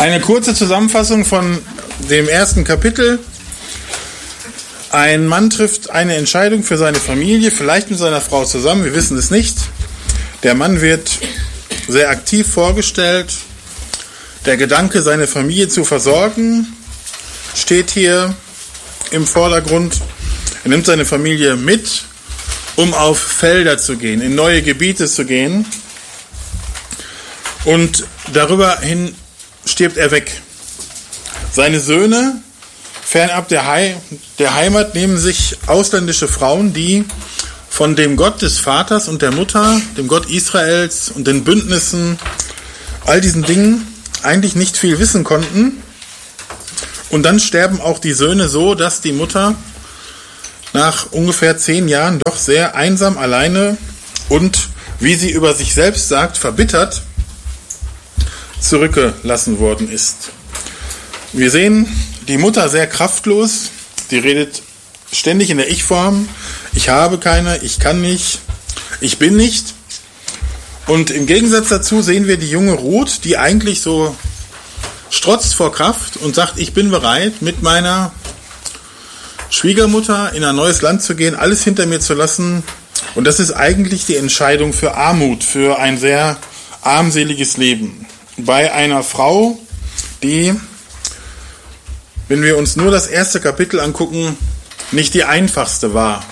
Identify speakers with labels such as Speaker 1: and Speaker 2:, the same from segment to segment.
Speaker 1: Eine kurze Zusammenfassung von dem ersten Kapitel. Ein Mann trifft eine Entscheidung für seine Familie, vielleicht mit seiner Frau zusammen, wir wissen es nicht. Der Mann wird sehr aktiv vorgestellt. Der Gedanke, seine Familie zu versorgen, steht hier im Vordergrund. Er nimmt seine Familie mit, um auf Felder zu gehen, in neue Gebiete zu gehen. Und darüber hin stirbt er weg. Seine Söhne, fernab der Heimat, nehmen sich ausländische Frauen, die von dem Gott des Vaters und der Mutter, dem Gott Israels und den Bündnissen, all diesen Dingen eigentlich nicht viel wissen konnten. Und dann sterben auch die Söhne so, dass die Mutter nach ungefähr 10 Jahren doch sehr einsam, alleine und, wie sie über sich selbst sagt, verbittert zurückgelassen worden ist. Wir sehen die Mutter sehr kraftlos, die redet ständig in der Ich-Form. Ich habe keine, ich kann nicht, ich bin nicht. Und im Gegensatz dazu sehen wir die junge Ruth, die eigentlich so strotzt vor Kraft und sagt, ich bin bereit, mit meiner Schwiegermutter in ein neues Land zu gehen, alles hinter mir zu lassen. Und das ist eigentlich die Entscheidung für Armut, für ein sehr armseliges Leben. Bei einer Frau, die, wenn wir uns nur das erste Kapitel angucken, nicht die einfachste war.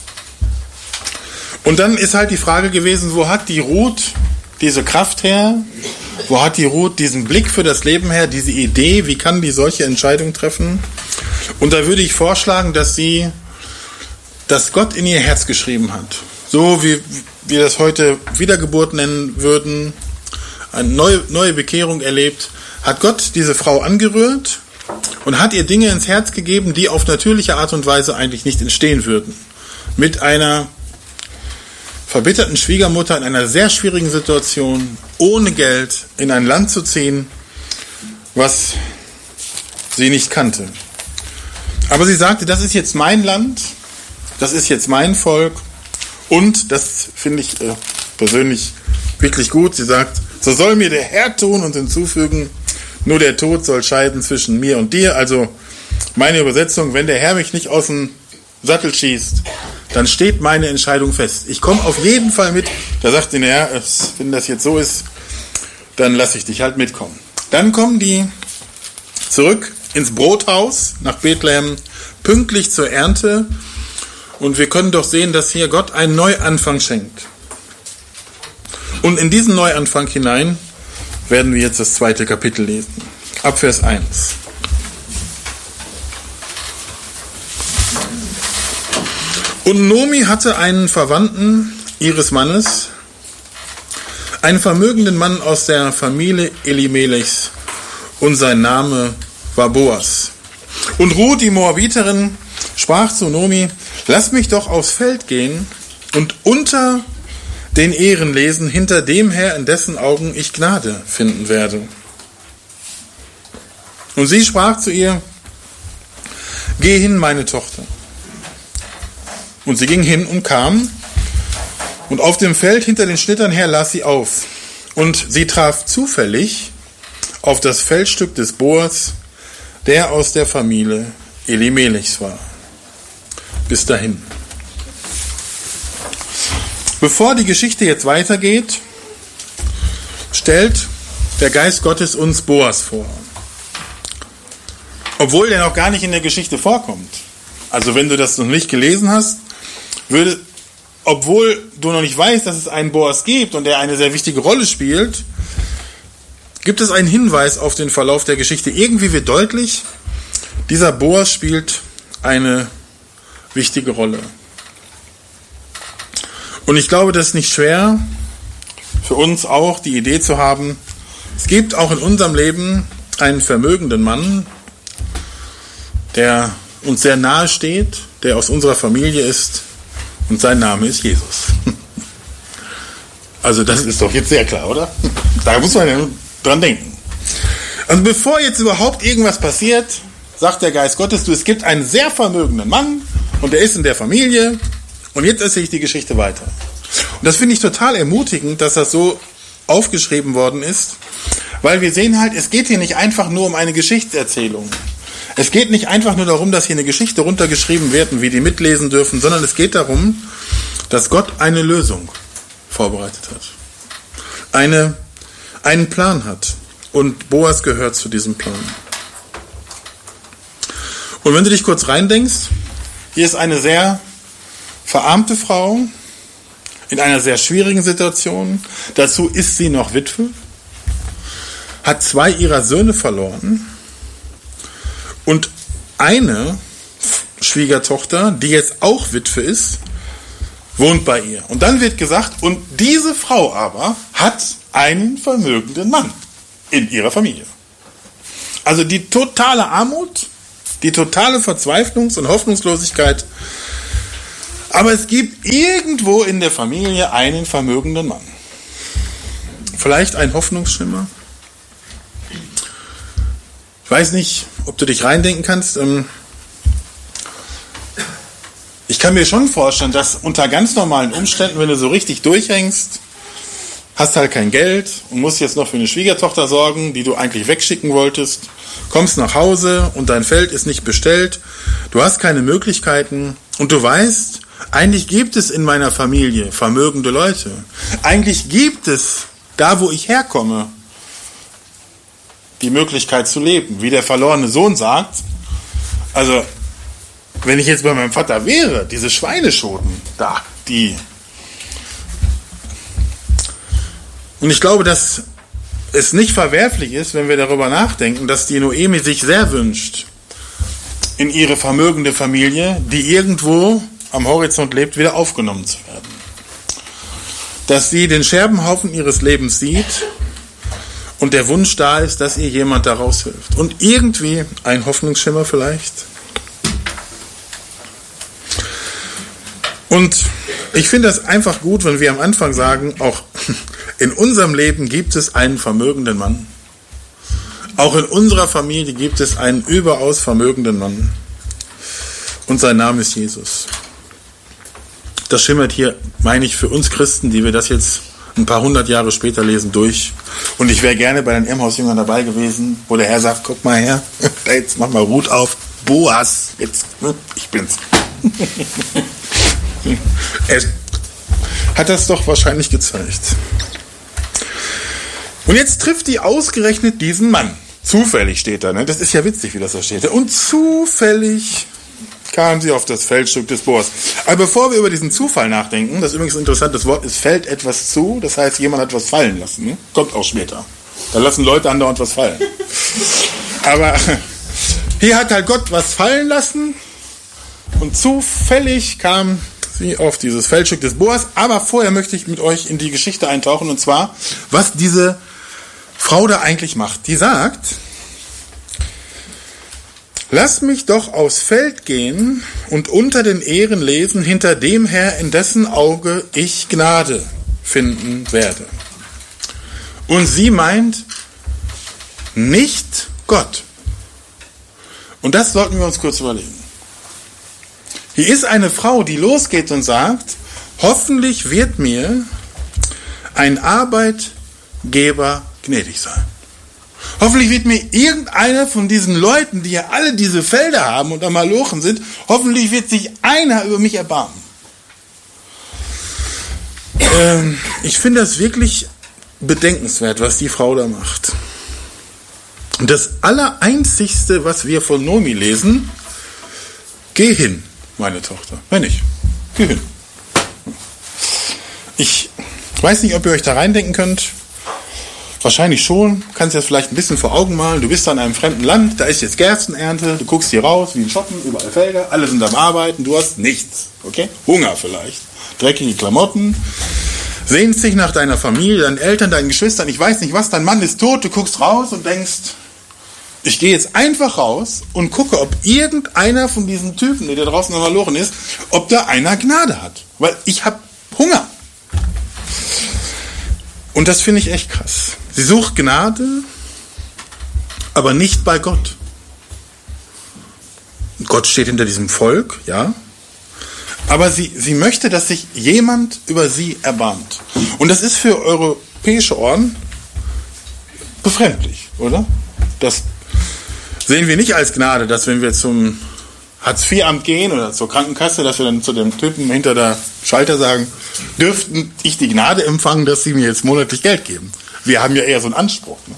Speaker 1: Und dann ist halt die Frage gewesen, wo hat die Ruth diese Kraft her? Wo hat die Ruth diesen Blick für das Leben her, diese Idee, wie kann die solche Entscheidungen treffen? Und da würde ich vorschlagen, dass Gott in ihr Herz geschrieben hat. So wie wir das heute Wiedergeburt nennen würden, eine neue Bekehrung erlebt, hat Gott diese Frau angerührt und hat ihr Dinge ins Herz gegeben, die auf natürliche Art und Weise eigentlich nicht entstehen würden. Mit einer verbitterten Schwiegermutter in einer sehr schwierigen Situation, ohne Geld, in ein Land zu ziehen, was sie nicht kannte. Aber sie sagte, das ist jetzt mein Land, das ist jetzt mein Volk und, das finde ich persönlich wirklich gut, sie sagt, so soll mir der Herr tun und hinzufügen, nur der Tod soll scheiden zwischen mir und dir. Also meine Übersetzung, wenn der Herr mich nicht aus dem Sattel schießt, dann steht meine Entscheidung fest. Ich komme auf jeden Fall mit. Da sagt der Herr, wenn das jetzt so ist, dann lasse ich dich halt mitkommen. Dann kommen die zurück ins Brothaus nach Bethlehem, pünktlich zur Ernte. Und wir können doch sehen, dass hier Gott einen Neuanfang schenkt. Und in diesen Neuanfang hinein werden wir jetzt das 2. Kapitel lesen. Ab Vers 1. Und Nomi hatte einen Verwandten ihres Mannes, einen vermögenden Mann aus der Familie Elimelechs, und sein Name war Boas. Und Ruth, die Moabiterin, sprach zu Nomi, lass mich doch aufs Feld gehen und unter den Ehren lesen, hinter dem Herr, in dessen Augen ich Gnade finden werde. Und sie sprach zu ihr, geh hin, meine Tochter. Und sie ging hin und kam, und auf dem Feld hinter den Schnittern her las sie auf. Und sie traf zufällig auf das Feldstück des Boas, der aus der Familie Elimelechs war. Bis dahin. Bevor die Geschichte jetzt weitergeht, stellt der Geist Gottes uns Boas vor. Obwohl der noch gar nicht in der Geschichte vorkommt. Also wenn du das noch nicht gelesen hast, obwohl du noch nicht weißt, dass es einen Boas gibt und der eine sehr wichtige Rolle spielt, gibt es einen Hinweis auf den Verlauf der Geschichte. Irgendwie wird deutlich, dieser Boas spielt eine wichtige Rolle. Und ich glaube, das ist nicht schwer für uns auch, die Idee zu haben, es gibt auch in unserem Leben einen vermögenden Mann, der uns sehr nahe steht, der aus unserer Familie ist, und sein Name ist Jesus. Also das ist doch jetzt sehr klar, oder? Da muss man ja dran denken. Also bevor jetzt überhaupt irgendwas passiert, sagt der Geist Gottes, es gibt einen sehr vermögenden Mann und der ist in der Familie. Und jetzt erzähle ich die Geschichte weiter. Und das finde ich total ermutigend, dass das so aufgeschrieben worden ist, Weil wir sehen halt, es geht hier nicht einfach nur um eine Geschichtserzählung. Es geht nicht einfach nur darum, dass hier eine Geschichte runtergeschrieben wird und wir die mitlesen dürfen, sondern es geht darum, dass Gott eine Lösung vorbereitet hat. Einen Plan hat. Und Boas gehört zu diesem Plan. Und wenn du dich kurz reindenkst, hier ist eine sehr verarmte Frau in einer sehr schwierigen Situation. Dazu ist sie noch Witwe, hat 2 ihrer Söhne verloren und eine Schwiegertochter, die jetzt auch Witwe ist, wohnt bei ihr. Und dann wird gesagt, und diese Frau aber hat einen vermögenden Mann in ihrer Familie. Also die totale Armut, die totale Verzweiflungs- und Hoffnungslosigkeit. Aber es gibt irgendwo in der Familie einen vermögenden Mann. Vielleicht ein Hoffnungsschimmer. Ich weiß nicht, ob du dich reindenken kannst. Ich kann mir schon vorstellen, dass unter ganz normalen Umständen, wenn du so richtig durchhängst, hast halt kein Geld und musst jetzt noch für eine Schwiegertochter sorgen, die du eigentlich wegschicken wolltest, kommst nach Hause und dein Feld ist nicht bestellt, du hast keine Möglichkeiten und du weißt, eigentlich gibt es in meiner Familie vermögende Leute. Eigentlich gibt es, da wo ich herkomme, die Möglichkeit zu leben. Wie der verlorene Sohn sagt, also wenn ich jetzt bei meinem Vater wäre, diese Schweineschoten da, die. Und ich glaube, dass es nicht verwerflich ist, wenn wir darüber nachdenken, dass die Noemi sich sehr wünscht, in ihre vermögende Familie, die irgendwo am Horizont lebt, wieder aufgenommen zu werden. Dass sie den Scherbenhaufen ihres Lebens sieht und der Wunsch da ist, dass ihr jemand daraus hilft. Und irgendwie ein Hoffnungsschimmer vielleicht. Und ich finde das einfach gut, wenn wir am Anfang sagen, auch in unserem Leben gibt es einen vermögenden Mann. Auch in unserer Familie gibt es einen überaus vermögenden Mann. Und sein Name ist Jesus. Das schimmert hier, meine ich, für uns Christen, die wir das jetzt ein paar 100 Jahre später lesen, durch. Und ich wäre gerne bei den Emmaus-Jüngern dabei gewesen, wo der Herr sagt, guck mal her, jetzt mach mal Ruth auf, Boas, jetzt, ich bin's. Er hat das doch wahrscheinlich gezeigt. Und jetzt trifft die ausgerechnet diesen Mann. Zufällig steht da, ne? Das ist ja witzig, wie das da steht. Und zufällig kam sie auf das Feldstück des Boas. Aber bevor wir über diesen Zufall nachdenken, das ist übrigens ein interessantes Wort, es fällt etwas zu, das heißt, jemand hat was fallen lassen. Ne? Kommt auch später. Da lassen Leute andauernd was fallen. Aber hier hat halt Gott was fallen lassen und zufällig kam sie auf dieses Feldstück des Boas. Aber vorher möchte ich mit euch in die Geschichte eintauchen, und zwar, was diese Frau da eigentlich macht. Die sagt, lass mich doch aufs Feld gehen und unter den Ähren lesen, hinter dem Herr, in dessen Auge ich Gnade finden werde. Und sie meint nicht Gott. Und das sollten wir uns kurz überlegen. Hier ist eine Frau, die losgeht und sagt, hoffentlich wird mir ein Arbeitgeber gnädig sein. Hoffentlich wird mir irgendeiner von diesen Leuten, die ja alle diese Felder haben und am Malochen sind, hoffentlich wird sich einer über mich erbarmen. Ich finde das wirklich bedenkenswert, was die Frau da macht. Und das Allereinzigste, was wir von Noemi lesen, geh hin, meine Tochter. Wenn nicht, geh hin. Ich weiß nicht, ob ihr euch da reindenken könnt. Wahrscheinlich schon. Kannst dir das vielleicht ein bisschen vor Augen malen. Du bist da in einem fremden Land, da ist jetzt Gerstenernte, du guckst hier raus wie ein Schoppen, überall Felder, alle sind am Arbeiten, du hast nichts. Okay? Hunger vielleicht. Dreckige Klamotten. Sehnst dich nach deiner Familie, deinen Eltern, deinen Geschwistern, ich weiß nicht was, dein Mann ist tot, du guckst raus und denkst, ich gehe jetzt einfach raus und gucke, ob irgendeiner von diesen Typen, der da draußen am Malochen ist, ob da einer Gnade hat. Weil ich habe Hunger. Und das finde ich echt krass. Sie sucht Gnade, aber nicht bei Gott. Gott steht hinter diesem Volk, ja. Aber sie möchte, dass sich jemand über sie erbarmt. Und das ist für europäische Ohren befremdlich, oder? Das sehen wir nicht als Gnade, dass wenn wir zum Hartz-IV-Amt gehen oder zur Krankenkasse, dass wir dann zu dem Typen hinter der Schalter sagen, dürften ich die Gnade empfangen, dass sie mir jetzt monatlich Geld geben. Wir haben ja eher so einen Anspruch. Ne?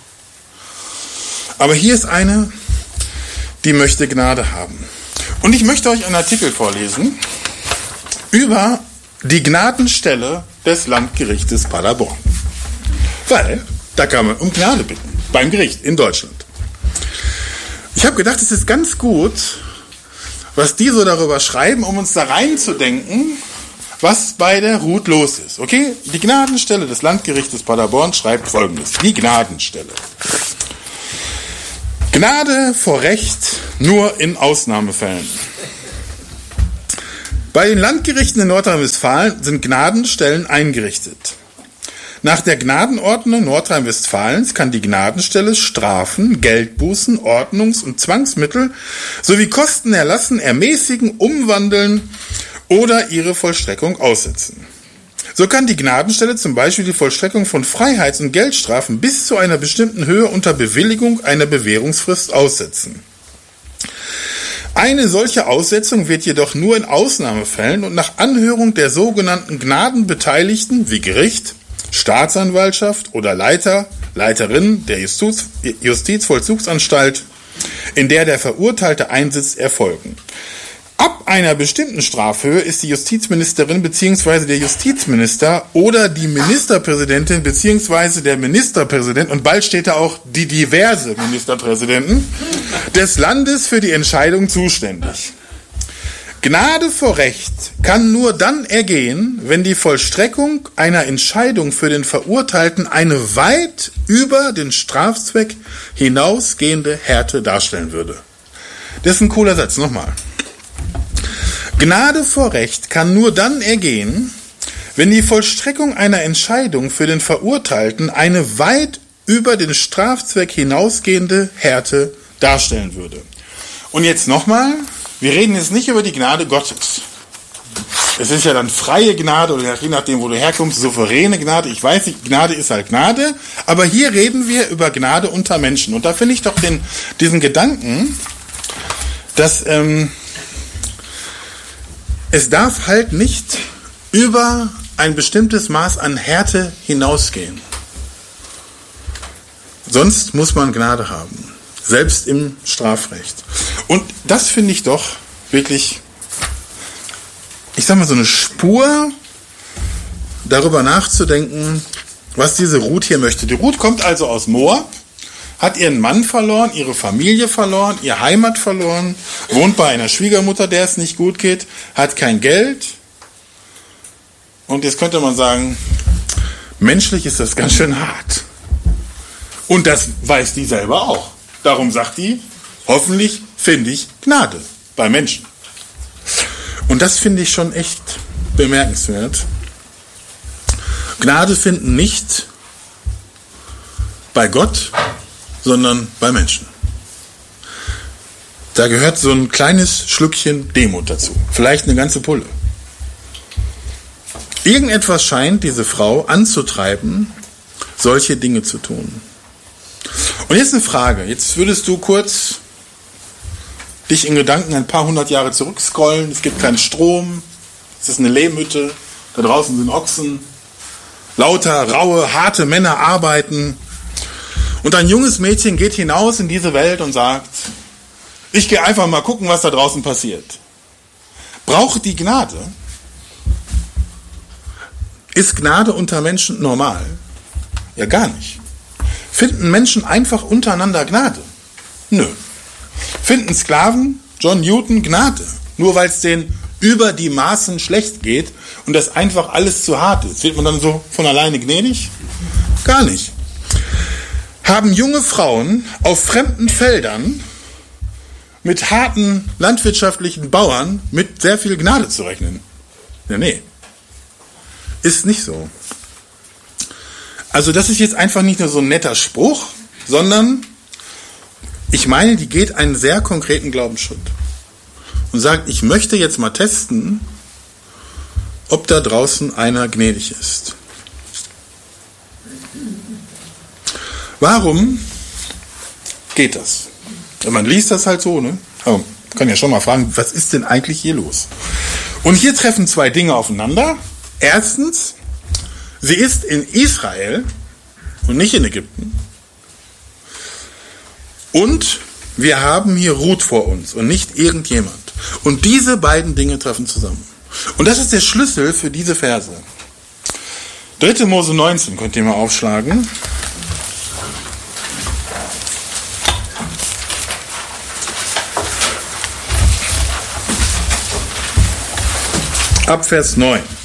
Speaker 1: Aber hier ist eine, die möchte Gnade haben. Und ich möchte euch einen Artikel vorlesen über die Gnadenstelle des Landgerichtes Paderborn. Weil da kann man um Gnade bitten, beim Gericht in Deutschland. Ich habe gedacht, es ist ganz gut, was die so darüber schreiben, um uns da reinzudenken, was bei der Ruth los ist. Okay? Die Gnadenstelle des Landgerichtes Paderborn schreibt Folgendes. Die Gnadenstelle. Gnade vor Recht nur in Ausnahmefällen. Bei den Landgerichten in Nordrhein-Westfalen sind Gnadenstellen eingerichtet. Nach der Gnadenordnung Nordrhein-Westfalens kann die Gnadenstelle Strafen, Geldbußen, Ordnungs- und Zwangsmittel sowie Kosten erlassen, ermäßigen, umwandeln oder ihre Vollstreckung aussetzen. So kann die Gnadenstelle zum Beispiel die Vollstreckung von Freiheits- und Geldstrafen bis zu einer bestimmten Höhe unter Bewilligung einer Bewährungsfrist aussetzen. Eine solche Aussetzung wird jedoch nur in Ausnahmefällen und nach Anhörung der sogenannten Gnadenbeteiligten wie Gericht, Staatsanwaltschaft oder Leiterin der Justizvollzugsanstalt, in der der Verurteilte einsitzt, erfolgen. Ab einer bestimmten Strafhöhe ist die Justizministerin bzw. der Justizminister oder die Ministerpräsidentin bzw. der Ministerpräsident, und bald steht da auch die diverse Ministerpräsidenten, des Landes für die Entscheidung zuständig. Gnade vor Recht kann nur dann ergehen, wenn die Vollstreckung einer Entscheidung für den Verurteilten eine weit über den Strafzweck hinausgehende Härte darstellen würde. Das ist ein cooler Satz, nochmal. Gnade vor Recht kann nur dann ergehen, wenn die Vollstreckung einer Entscheidung für den Verurteilten eine weit über den Strafzweck hinausgehende Härte darstellen würde. Und jetzt nochmal, wir reden jetzt nicht über die Gnade Gottes. Es ist ja dann freie Gnade oder je nachdem, wo du herkommst, souveräne Gnade. Ich weiß nicht, Gnade ist halt Gnade, aber hier reden wir über Gnade unter Menschen. Und da finde ich doch diesen Gedanken, dass es darf halt nicht über ein bestimmtes Maß an Härte hinausgehen. Sonst muss man Gnade haben. Selbst im Strafrecht. Und das finde ich doch wirklich, ich sag mal, so eine Spur, darüber nachzudenken, was diese Ruth hier möchte. Die Ruth kommt also aus Moab, hat ihren Mann verloren, ihre Familie verloren, ihre Heimat verloren, wohnt bei einer Schwiegermutter, der es nicht gut geht, hat kein Geld. Und jetzt könnte man sagen, menschlich ist das ganz schön hart. Und das weiß die selber auch. Darum sagt die, hoffentlich finde ich Gnade bei Menschen. Und das finde ich schon echt bemerkenswert. Gnade finden nicht bei Gott, sondern bei Menschen. Da gehört so ein kleines Schlückchen Demut dazu. Vielleicht eine ganze Pulle. Irgendetwas scheint diese Frau anzutreiben, solche Dinge zu tun. Und jetzt eine Frage. Jetzt würdest du kurz dich in Gedanken ein paar hundert Jahre zurückscrollen. Es gibt keinen Strom. Es ist eine Lehmhütte. Da draußen sind Ochsen. Lauter, raue, harte Männer arbeiten. Und ein junges Mädchen geht hinaus in diese Welt und sagt, ich gehe einfach mal gucken, was da draußen passiert. Braucht die Gnade? Ist Gnade unter Menschen normal? Ja, gar nicht. Finden Menschen einfach untereinander Gnade? Nö. Finden Sklaven, John Newton, Gnade? Nur weil es denen über die Maßen schlecht geht und das einfach alles zu hart ist. Wird man dann so von alleine gnädig? Gar nicht. Haben junge Frauen auf fremden Feldern mit harten landwirtschaftlichen Bauern mit sehr viel Gnade zu rechnen? Ja, nee. Ist nicht so. Also das ist jetzt einfach nicht nur so ein netter Spruch, sondern ich meine, die geht einen sehr konkreten Glaubensschritt und sagt, ich möchte jetzt mal testen, ob da draußen einer gnädig ist. Warum geht das? Man liest das halt so, ne? Aber man kann ja schon mal fragen, was ist denn eigentlich hier los? Und hier treffen zwei Dinge aufeinander. Erstens, sie ist in Israel und nicht in Ägypten. Und wir haben hier Ruth vor uns und nicht irgendjemand. Und diese beiden Dinge treffen zusammen. Und das ist der Schlüssel für diese Verse. 3. Mose 19 könnt ihr mal aufschlagen. Ab Vers 9.